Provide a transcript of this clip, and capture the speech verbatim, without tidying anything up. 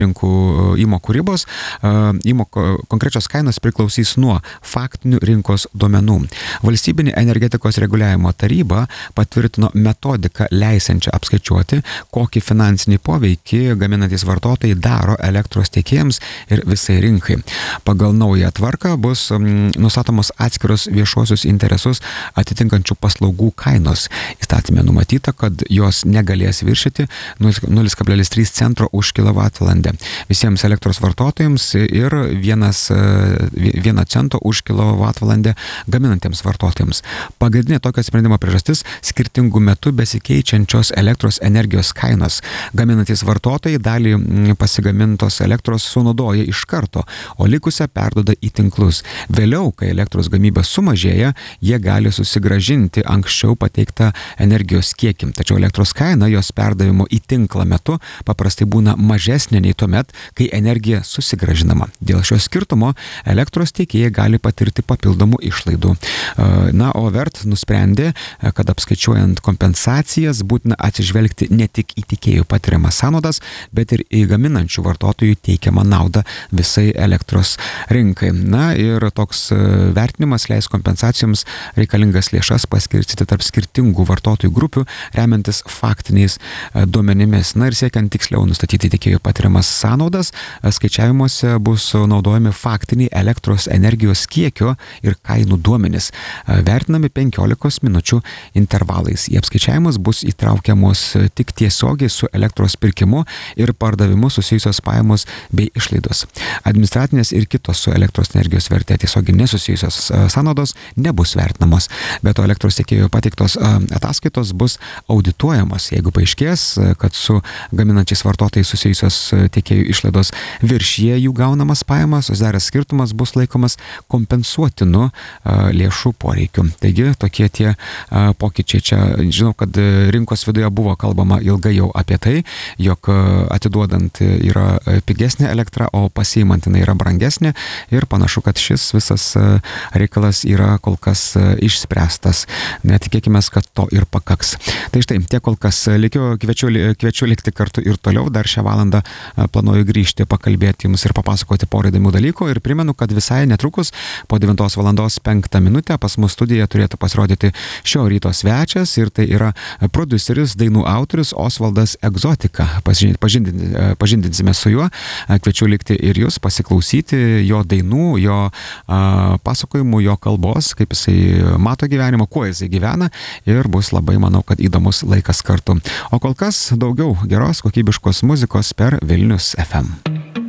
rinkų įmokų ribos, įmokų konkrečios kainos priklausys nuo faktinių rinkos duomenų. Valstybinė energetikos reguliavimo taryba patvirtino metodiką leisiančią apskaičiuoti, kokį finansinį poveikį gaminantys vartotojai daro elektros tiekėjams ir visai rinkai. Pagal naują tvarką bus nustatomos atskiros viešuosius interesus atitinkančių paslaugų kainos. Įstatymė numatyta, kad jos negalės viršyti nulis kablelis trys centro už kilovatvalandę visiems elektros vartotojams ir vienas, vieną cento už kilovatvalandę gaminantiems vartotojams. Pagrindinė tokio sprendimo priežastis - skirtingų metų besikeičiančios elektros energijos kainos. Gaminantys vartotojai dalį pasigamintos elektros sunaudoja iš karto, o likusią perduoda į tinklus. Vėliau, kai elektros gamyba sumažėja, jie gali susigrąžinti anksčiau pateiktą energijos kiekį. Tačiau elektros kaina jos perdavimo į tinklą metu paprastai būna mažesnė nei tuomet, kai energija susigrąžinama. Dėl šio skirtumo elektros tiekėjai gali patirti papildomų išlaidų. Na, o Vert nusprendė, kad apskaičiuojant kompensacijas būtina atsižvelgti ne tik į tiekėjų patiriamas sąnaudas, bet ir į gaminančių vartotojų teikiamą naudą visai elektros rinkai. Na ir toks vertinimas leis kompensacijoms reikalingas lėšas paskirstyti tarp skirtingų vartotojų grupių, remiantis faktiniais duomenimis. Na ir siekiant tiksliau nustatyti tiekėjų patiriamas sąnaudas, skaičiavimuose bus naudojami faktiniai elektros energijos kiekio ir kainų duomenys, vertinami penkiolikos minučių intervalais. Į apskaičiavimus bus įtraukiamos tik tiesiogiai su elektros pirkimu ir pardavimu susijusios pajamos bei išlaidos. Administracinės ir kitos su elektros energijos verte tiesiogiai nesusijusios sąnaudos nebus vertinamos, bet o elektros tiekėjų pateiktos ataskaitos bus audituojamos, jeigu paaiškės, kad su gaminančiais vartotojais susijusios tiekėjų išlaidos viršija jų gaunamas pajamas, susidaręs skirtumas bus laikomas kompensuotinu lėšų poreikiu. Taigi tokie tie pokyčiai. Čia žinau, kad rinkos viduje buvo kalbama ilgai jau apie tai, jog atiduodant yra pigesnė elektra, o pasiimant jinai yra brangesnė ir panašu, kad šis visas reikalas yra kol kas išspręstas. Netikėkime, kad to ir pakaks. Tai štai, tiek kol kas likiu, kviečiu, kviečiu likti kartu ir toliau. Dar šią valandą planuoju grįžti, pakalbėti jums ir papasakoti porą įdomių dalykų. Ir primenu, kad visai netrukus po devintos valandos penktą minutę pas mus studijoje turėtų pasirodyti šio ryto svečias ir tai yra prodiuseris, dainų autorius Osvaldas Egzotika. Pažindinsime su juo. Kviečiu likti ir jūs, pasiklausyti jo dainų, jo pasakojimų, jo kalbos, kaip jisai mato gyvenimą, kuo jisai gyvena ir bus labai, manau, kad įdomus laikas kartu. O kol kas daugiau geros, kokybiškos muzikos per Vilnius F M.